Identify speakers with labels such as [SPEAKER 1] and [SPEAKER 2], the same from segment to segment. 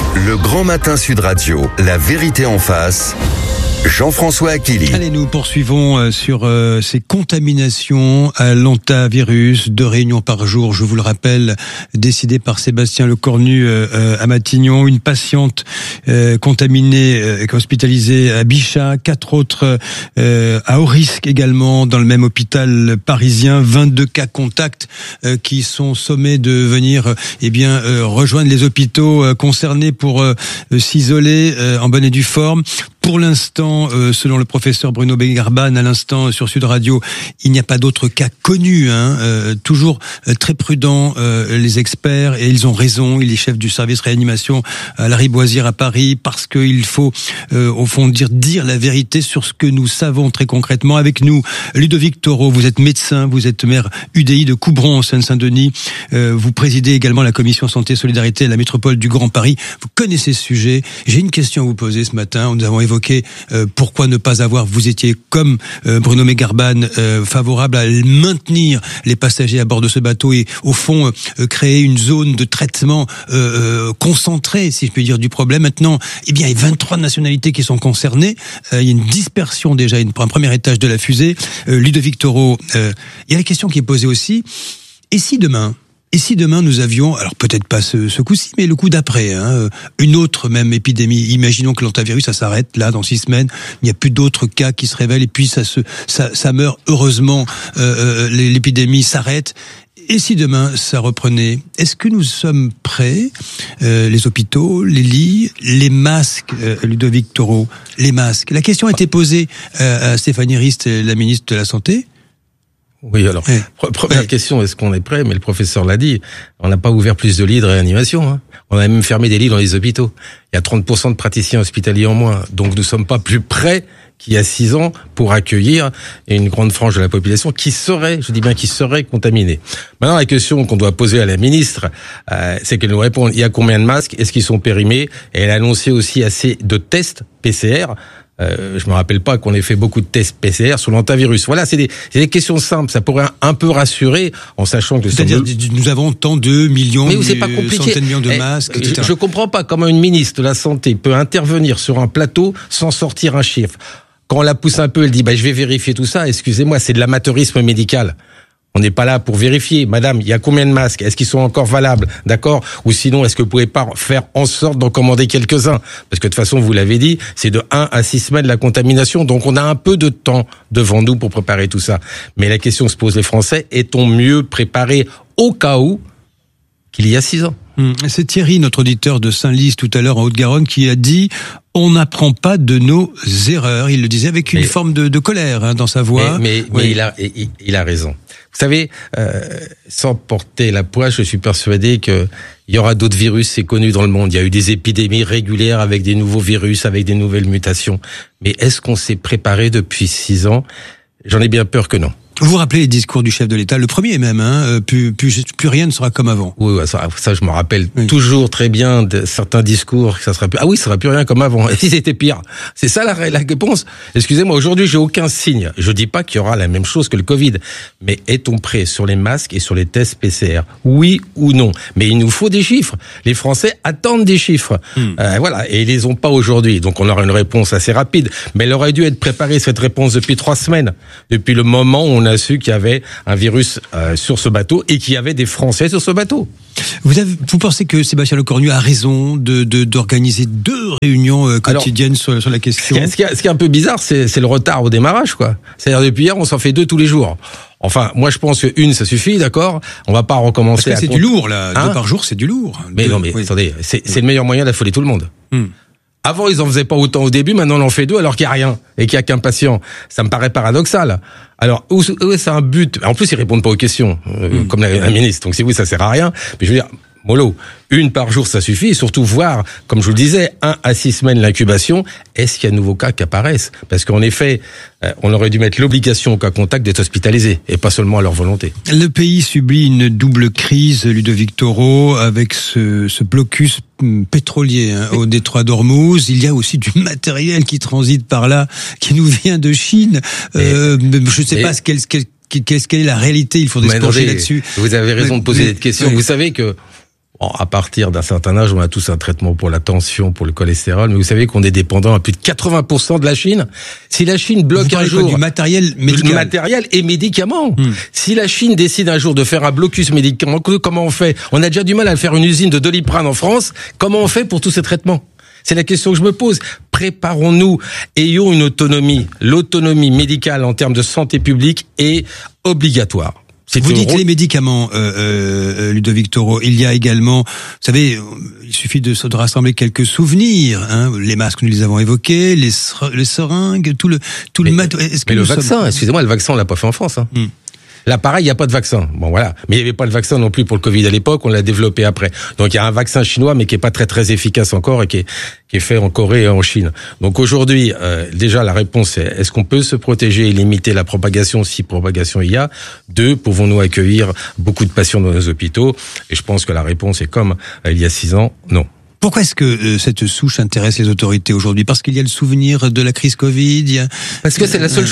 [SPEAKER 1] Le Grand Matin Sud Radio, la vérité en face. Jean-François Achilli.
[SPEAKER 2] Allez, nous poursuivons sur ces contaminations à l'hantavirus, 2 réunions par jour, je vous le rappelle, décidées par Sébastien Lecornu à Matignon. Une patiente contaminée, hospitalisée à Bichat, 4 autres à haut risque également dans le même hôpital parisien. 22 cas contacts qui sont sommés de venir rejoindre les hôpitaux concernés pour s'isoler en bonne et due forme. Pour l'instant, selon le professeur Bruno Garban, à l'instant sur Sud Radio, il n'y a pas d'autres cas connus. Toujours très prudents les experts, et ils ont raison. Il est chef du service réanimation à la Riboisière à Paris, parce qu'il faut au fond dire la vérité sur ce que nous savons très concrètement. Avec nous, Ludovic Toro, vous êtes médecin, vous êtes maire UDI de Coubron en Seine-Saint-Denis. Vous présidez également la commission santé et solidarité à la métropole du Grand Paris. Vous connaissez ce sujet. J'ai une question à vous poser ce matin. Nous avons évoqué pourquoi ne pas avoir, vous étiez comme Bruno Garban favorable à maintenir les passagers à bord de ce bateau et au fond créer une zone de traitement concentrée, si je puis dire, du problème. Maintenant, il y a 23 nationalités qui sont concernées. Il y a une dispersion déjà, un premier étage de la fusée. Ludovic Toro, il y a la question qui est posée aussi. Et si demain nous avions, alors peut-être pas ce coup-ci, mais le coup d'après, une autre même épidémie. Imaginons que l'hantavirus, ça s'arrête là dans 6 semaines. Il n'y a plus d'autres cas qui se révèlent et puis ça meurt. Heureusement, l'épidémie s'arrête. Et si demain ça reprenait, est-ce que nous sommes prêts, les hôpitaux, les lits, les masques, Ludovic Toro, les masques? La question a été posée à Stéphanie Rist, la ministre de la Santé.
[SPEAKER 3] Oui, alors, première question, est-ce qu'on est prêt? Mais le professeur l'a dit, on n'a pas ouvert plus de lits de réanimation. On a même fermé des lits dans les hôpitaux. Il y a 30% de praticiens hospitaliers en moins. Donc nous ne sommes pas plus prêts qu'il y a 6 ans pour accueillir une grande frange de la population qui serait, je dis bien qui serait contaminée. Maintenant, la question qu'on doit poser à la ministre, c'est qu'elle nous réponde, il y a combien de masques? Est-ce qu'ils sont périmés? Et elle a annoncé aussi assez de tests PCR. Je me rappelle pas qu'on ait fait beaucoup de tests PCR sur l'hantavirus. Voilà, c'est des questions simples. Ça pourrait un peu rassurer en sachant que...
[SPEAKER 2] C'est-à-dire, nous avons tant de millions,
[SPEAKER 3] mais c'est pas compliqué.
[SPEAKER 2] Centaines de millions de masques, etc.
[SPEAKER 3] Je comprends pas comment une ministre de la Santé peut intervenir sur un plateau sans sortir un chiffre. Quand on la pousse un peu, elle dit, je vais vérifier tout ça. Excusez-moi, c'est de l'amateurisme médical. On n'est pas là pour vérifier. Madame, il y a combien de masques? Est-ce qu'ils sont encore valables? D'accord? Ou sinon, est-ce que vous pouvez pas faire en sorte d'en commander quelques-uns? Parce que de toute façon, vous l'avez dit, c'est de 1 à 6 semaines la contamination. Donc on a un peu de temps devant nous pour préparer tout ça. Mais la question se pose les Français, est-on mieux préparé au cas où qu'il y a 6 ans?
[SPEAKER 2] C'est Thierry, notre auditeur de Saint-Lys tout à l'heure en Haute-Garonne, qui a dit « On n'apprend pas de nos erreurs ». Il le disait avec une forme de colère dans sa voix.
[SPEAKER 3] Mais il a raison. Vous savez, sans porter la poisse, je suis persuadé qu'il y aura d'autres virus, c'est connu dans le monde. Il y a eu des épidémies régulières avec des nouveaux virus, avec des nouvelles mutations. Mais est-ce qu'on s'est préparé depuis 6 ans? J'en ai bien peur que non.
[SPEAKER 2] Vous vous rappelez les discours du chef de l'État, le premier même, plus rien ne sera comme avant.
[SPEAKER 3] Oui, ça je me rappelle toujours très bien de certains discours. Ça sera plus rien comme avant. Et si c'était pire, c'est ça la réponse. Excusez-moi, aujourd'hui j'ai aucun signe. Je dis pas qu'il y aura la même chose que le Covid, mais est-on prêt sur les masques et sur les tests PCR? Oui ou non? Mais il nous faut des chiffres. Les Français attendent des chiffres. Voilà, et ils les ont pas aujourd'hui. Donc on aura une réponse assez rapide. Mais elle aurait dû être préparée cette réponse depuis 3 semaines, depuis le moment où on a su qu'il y avait un virus sur ce bateau et qu'il y avait des Français sur ce bateau.
[SPEAKER 2] Vous pensez que Sébastien Lecornu a raison d'organiser 2 réunions quotidiennes sur la question?
[SPEAKER 3] Ce qui est un peu bizarre, c'est le retard au démarrage, quoi. C'est-à-dire depuis hier, on s'en fait 2 tous les jours. Enfin, moi je pense que 1 ça suffit, d'accord. On va pas recommencer.
[SPEAKER 2] Parce que c'est du lourd là. 2 par jour, c'est du lourd.
[SPEAKER 3] Mais attendez, c'est le meilleur moyen d'affoler tout le monde. Avant, ils en faisaient pas autant au début, maintenant on en fait 2 alors qu'il n'y a rien et qu'il n'y a qu'un patient. Ça me paraît paradoxal. Alors, où c'est un but? En plus, ils répondent pas aux questions, comme la ministre. Donc, si oui, ça sert à rien. Mais je veux dire, mollo, 1 par jour, ça suffit. Et surtout, voir, comme je vous le disais, 1 à 6 semaines l'incubation. Est-ce qu'il y a de nouveaux cas qui apparaissent? Parce qu'en effet, on aurait dû mettre l'obligation aux cas contacts d'être hospitalisés et pas seulement à leur volonté.
[SPEAKER 2] Le pays subit une double crise, Ludovic Toro, avec ce blocus pétrolier au détroit d'Ormuz. Il y a aussi du matériel qui transite par là, qui nous vient de Chine. Je ne sais pas quelle est la réalité. Il faudrait se pencher là-dessus.
[SPEAKER 3] Vous avez raison de poser cette question. Vous savez que à partir d'un certain âge, on a tous un traitement pour la tension, pour le cholestérol, mais vous savez qu'on est dépendant à plus de 80% de la Chine. Si la Chine bloque un jour...
[SPEAKER 2] du matériel médical.
[SPEAKER 3] Du matériel et médicaments. Si la Chine décide un jour de faire un blocus médicament, comment on fait? On a déjà du mal à faire une usine de Doliprane en France. Comment on fait pour tous ces traitements? C'est la question que je me pose. Préparons-nous, ayons une autonomie. L'autonomie médicale en termes de santé publique est obligatoire.
[SPEAKER 2] Vous dites les médicaments, Ludovic Toro. Il y a également, vous savez, il suffit de rassembler quelques souvenirs. Hein, les masques, nous les avons évoqués, les seringues, tout le matériel.
[SPEAKER 3] Mais le vaccin, excusez-moi, le vaccin, on l'a pas fait en France. Hein. Là, pareil, il n'y a pas de vaccin. Bon, voilà. Mais il n'y avait pas de vaccin non plus pour le Covid à l'époque, on l'a développé après. Donc, il y a un vaccin chinois, mais qui est pas très, très efficace encore et qui est fait en Corée et en Chine. Donc, aujourd'hui, déjà, la réponse est, est-ce qu'on peut se protéger et limiter la propagation si propagation il y a? 2, pouvons-nous accueillir beaucoup de patients dans nos hôpitaux? Et je pense que la réponse est comme il y a 6 ans, non.
[SPEAKER 2] Pourquoi est-ce que cette souche intéresse les autorités aujourd'hui? Parce qu'il y a le souvenir de la crise Covid.
[SPEAKER 3] Parce que c'est la seule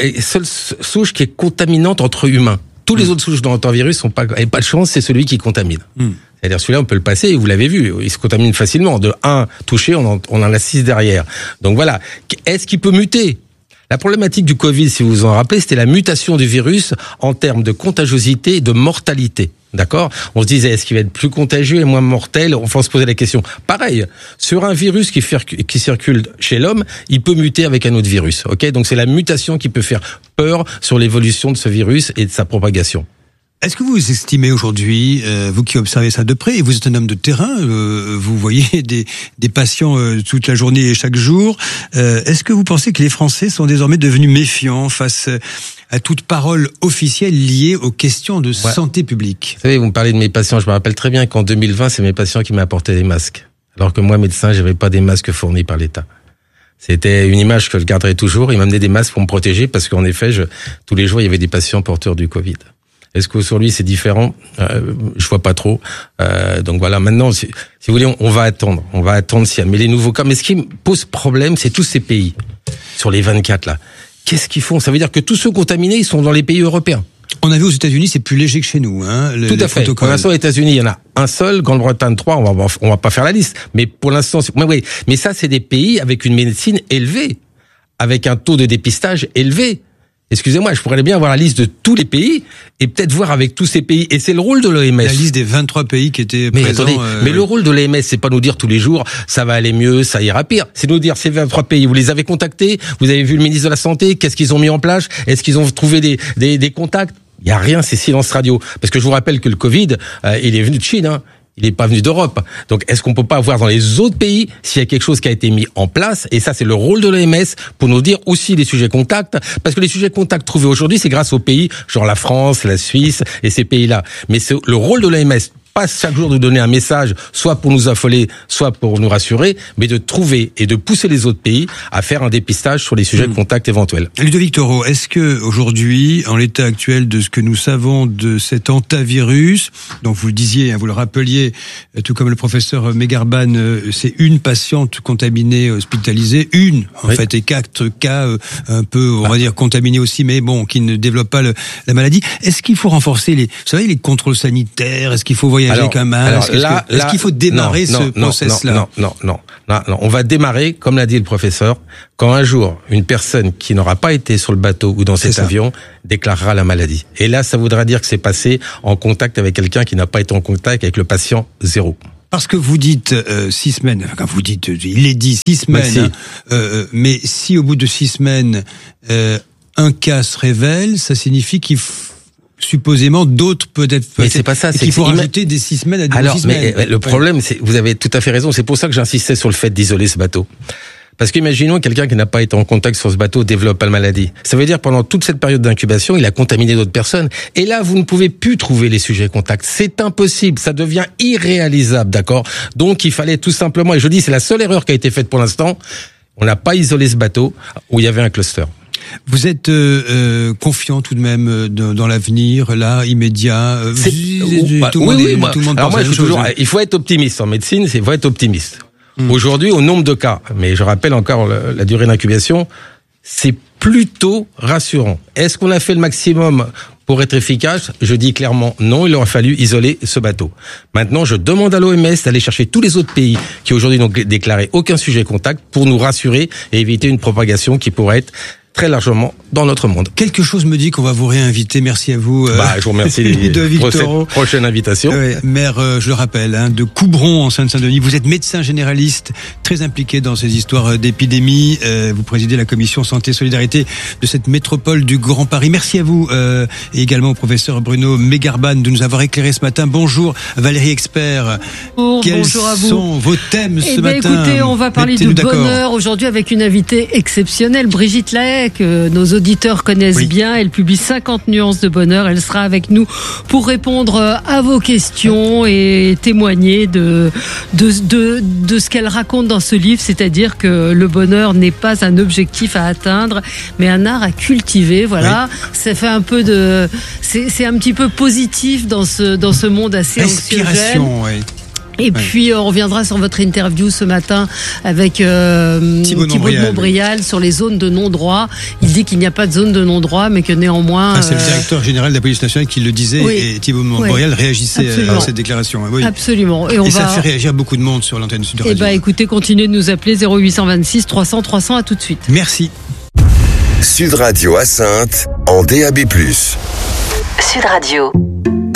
[SPEAKER 3] souche qui est contaminante entre humains. Tous les autres souches d'antivirus n'ont pas de chance, c'est celui qui contamine. C'est-à-dire celui-là, on peut le passer, et vous l'avez vu, il se contamine facilement. De 1 touché, on en a 6 derrière. Donc voilà. Est-ce qu'il peut muter? La problématique du Covid, si vous vous en rappelez, c'était la mutation du virus en termes de contagiosité et de mortalité. D'accord? On se disait, est-ce qu'il va être plus contagieux et moins mortel? On va se poser la question. Pareil, sur un virus qui circule chez l'homme, il peut muter avec un autre virus. Ok? Donc c'est la mutation qui peut faire peur sur l'évolution de ce virus et de sa propagation.
[SPEAKER 2] Est-ce que vous estimez aujourd'hui, vous qui observez ça de près, et vous êtes un homme de terrain, vous voyez des patients toute la journée et chaque jour, est-ce que vous pensez que les Français sont désormais devenus méfiants face à toute parole officielle liée aux questions de santé publique?
[SPEAKER 3] Vous savez, vous me parlez de mes patients, je me rappelle très bien qu'en 2020, c'est mes patients qui m'apportaient des masques. Alors que moi, médecin, j'avais pas des masques fournis par l'État. C'était une image que je garderai toujours. Ils m'amenaient des masques pour me protéger parce qu'en effet, tous les jours, il y avait des patients porteurs du Covid. Est-ce que sur lui c'est différent? Je vois pas trop. Donc voilà. Maintenant, si vous voulez, on va attendre. On va attendre s'il y a. Mais les nouveaux cas. Mais ce qui me pose problème, c'est tous ces pays sur les 24 là. Qu'est-ce qu'ils font? Ça veut dire que tous ceux contaminés, ils sont dans les pays européens.
[SPEAKER 2] On a vu aux États-Unis, c'est plus léger que chez nous.
[SPEAKER 3] Tout à fait. Pour l'instant, aux États-Unis, il y en a un seul. Grande-Bretagne 3. On va pas faire la liste. Mais pour l'instant, oui. Mais ça, c'est des pays avec une médecine élevée, avec un taux de dépistage élevé. Excusez-moi, je pourrais bien avoir la liste de tous les pays et peut-être voir avec tous ces pays. Et c'est le rôle de l'OMS.
[SPEAKER 2] La liste des 23 pays qui étaient présents.
[SPEAKER 3] Attendez, mais le rôle de l'OMS, c'est pas nous dire tous les jours, ça va aller mieux, ça ira pire. C'est nous dire, ces 23 pays, vous les avez contactés, vous avez vu le ministre de la Santé, qu'est-ce qu'ils ont mis en place? Est-ce qu'ils ont trouvé des contacts? Il y a rien, c'est silence radio. Parce que je vous rappelle que le Covid, il est venu de Chine, Il n'est pas venu d'Europe. Donc, est-ce qu'on peut pas voir dans les autres pays s'il y a quelque chose qui a été mis en place? Et ça, c'est le rôle de l'OMS pour nous dire aussi les sujets contacts. Parce que les sujets contacts trouvés aujourd'hui, c'est grâce aux pays, genre la France, la Suisse et ces pays-là. Mais c'est le rôle de l'OMS. Pas chaque jour de donner un message, soit pour nous affoler, soit pour nous rassurer, mais de trouver et de pousser les autres pays à faire un dépistage sur les sujets de contact éventuels.
[SPEAKER 2] Ludovic Toro, est-ce que aujourd'hui, en l'état actuel de ce que nous savons de cet hantavirus, donc vous le disiez, vous le rappeliez, tout comme le professeur Megarban, c'est une patiente contaminée hospitalisée, en fait, et 4 cas un peu, on va dire, contaminés aussi, mais bon, qui ne développent pas la maladie. Est-ce qu'il faut renforcer vous savez, les contrôles sanitaires? Est-ce qu'il faut voyager avec un masque? Est-ce qu'il faut démarrer ce process-là?
[SPEAKER 3] Non. On va démarrer, comme l'a dit le professeur, quand un jour, une personne qui n'aura pas été sur le bateau ou dans cet avion déclarera la maladie. Et là, ça voudra dire que c'est passé en contact avec quelqu'un qui n'a pas été en contact avec le patient 0.
[SPEAKER 2] Parce que vous dites 6 semaines, quand vous dites, il est dit 6 semaines, mais si au bout de 6 semaines, un cas se révèle, ça signifie qu'il supposément d'autres peut-être.
[SPEAKER 3] Mais c'est pas ça.
[SPEAKER 2] C'est qu'il faut rajouter des 6 semaines à 6 semaines.
[SPEAKER 3] Mais le problème, c'est, vous avez tout à fait raison. C'est pour ça que j'insistais sur le fait d'isoler ce bateau. Parce qu'imaginons quelqu'un qui n'a pas été en contact sur ce bateau développe pas la maladie. Ça veut dire que pendant toute cette période d'incubation, il a contaminé d'autres personnes. Et là, vous ne pouvez plus trouver les sujets contacts. C'est impossible. Ça devient irréalisable, d'accord? Donc, il fallait tout simplement, et je dis, c'est la seule erreur qui a été faite pour l'instant. On n'a pas isolé ce bateau où il y avait un cluster.
[SPEAKER 2] Vous êtes confiant tout de même dans l'avenir, là, immédiat. Tout le monde
[SPEAKER 3] alors moi, il faut être optimiste en médecine. Il faut être optimiste. Aujourd'hui, au nombre de cas, mais je rappelle encore la durée d'incubation, c'est plutôt rassurant. Est-ce qu'on a fait le maximum Pour être efficace, je dis clairement non, il aurait fallu isoler ce bateau. Maintenant, je demande à l'OMS d'aller chercher tous les autres pays qui aujourd'hui n'ont déclaré aucun sujet contact pour nous rassurer et éviter une propagation qui pourrait être très largement dans notre monde.
[SPEAKER 2] Quelque chose me dit qu'on va vous réinviter. Merci à vous.
[SPEAKER 3] Je vous remercie pour cette prochaine invitation.
[SPEAKER 2] Maire, je le rappelle, de Coubron en Seine-Saint-Denis. Vous êtes médecin généraliste, très impliqué dans ces histoires d'épidémie. Vous présidez la commission santé et solidarité de cette métropole du Grand Paris. Merci à vous et également au professeur Bruno Megarban de nous avoir éclairé ce matin. Bonjour Valérie Expert.
[SPEAKER 4] Bonjour à vous.
[SPEAKER 2] Quels sont vos thèmes ce matin?
[SPEAKER 4] Écoutez, on va parler de bonheur aujourd'hui avec une invitée exceptionnelle, Brigitte Lahaye, que nos auditeurs connaissent bien. Elle publie 50 nuances de bonheur. Elle sera avec nous pour répondre à vos questions et témoigner de ce qu'elle raconte dans ce livre, c'est-à-dire que le bonheur n'est pas un objectif à atteindre, mais un art à cultiver. Voilà, ça fait un peu c'est un petit peu positif dans ce monde assez anxiogène. Et puis on reviendra sur votre interview ce matin avec Thibaut de Montbrial sur les zones de non-droit. Il dit qu'il n'y a pas de zone de non-droit, mais que néanmoins...
[SPEAKER 2] c'est le directeur général de la police nationale qui le disait, et Thibaut de Montbrial réagissait à cette déclaration.
[SPEAKER 4] Absolument.
[SPEAKER 2] Et ça fait réagir beaucoup de monde sur l'antenne Sud Radio.
[SPEAKER 4] Écoutez, continuez de nous appeler 0826 300 300, à tout de suite.
[SPEAKER 2] Merci.
[SPEAKER 1] Sud Radio à Saintes en DAB+.
[SPEAKER 5] Sud Radio.